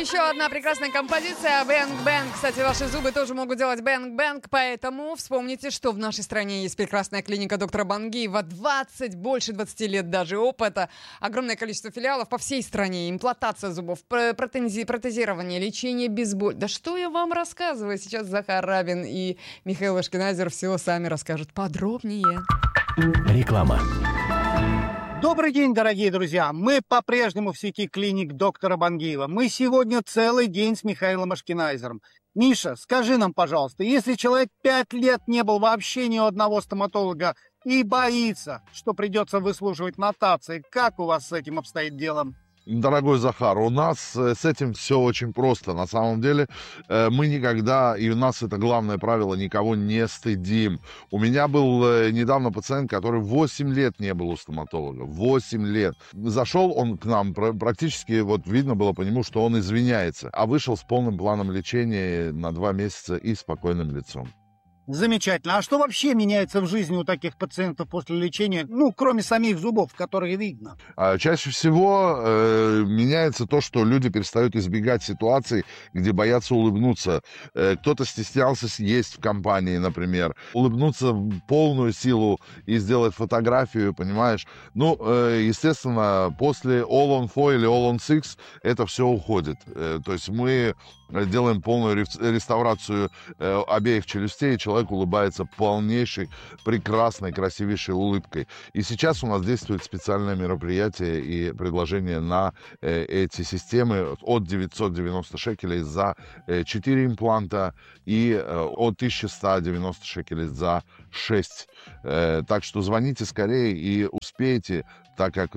еще одна прекрасная композиция «Bang Bang». Кстати, ваши зубы тоже могут делать «Bang Bang», поэтому вспомните, что в нашей стране есть прекрасная клиника доктора Бангиева. Больше 20 лет даже опыта, огромное количество филиалов по всей стране, имплантация зубов, протезирование, лечение без боли. Да что я вам рассказываю? Сейчас Захар Рабин и Михаил Ашкеназер все сами расскажут подробнее. Реклама. Добрый день, дорогие друзья! Мы по-прежнему в сети клиник доктора Бангиева. Мы сегодня целый день с Михаилом Ашкеназером. Миша, скажи нам, пожалуйста, если человек 5 лет не был вообще ни у одного стоматолога и боится, что придется выслушивать нотации, как у вас с этим обстоит дело? Дорогой Захар, у нас с этим все очень просто. На самом деле мы никогда, и у нас это главное правило, никого не стыдим. У меня был недавно пациент, который 8 лет не был у стоматолога. 8 лет. Зашел он к нам, практически вот видно было по нему, что он извиняется, а вышел с полным планом лечения на 2 месяца и спокойным лицом. Замечательно. А что вообще меняется в жизни у таких пациентов после лечения, кроме самих зубов, которые видно? Чаще всего меняется то, что люди перестают избегать ситуаций, где боятся улыбнуться. Кто-то стеснялся съесть в компании, например. Улыбнуться в полную силу и сделать фотографию, понимаешь? Естественно, после All on 4 или All on 6 это все уходит. То есть мы делаем полную реставрацию обеих челюстей, и человек улыбается полнейшей, прекрасной, красивейшей улыбкой. И сейчас у нас действует специальное мероприятие и предложение на эти системы от 990 шекелей за 4 импланта и от 1190 шекелей за 6. Так что звоните скорее и успейте, так как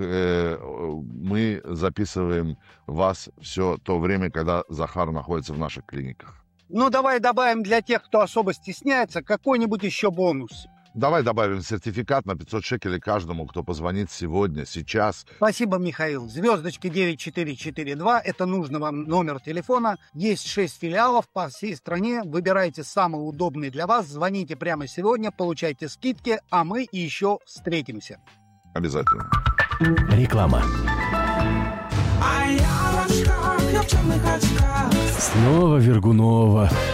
мы записываем вас все то время, когда Захар находится в наших клиниках. Давай добавим для тех, кто особо стесняется, какой-нибудь еще бонус. Давай добавим сертификат на 500 шекелей каждому, кто позвонит сегодня, сейчас. Спасибо, Михаил. Звездочка 9442, это нужно вам номер телефона. Есть 6 филиалов по всей стране. Выбирайте самый удобный для вас. Звоните прямо сегодня, получайте скидки, а мы еще встретимся. Обязательно. Реклама. Снова Вергунова.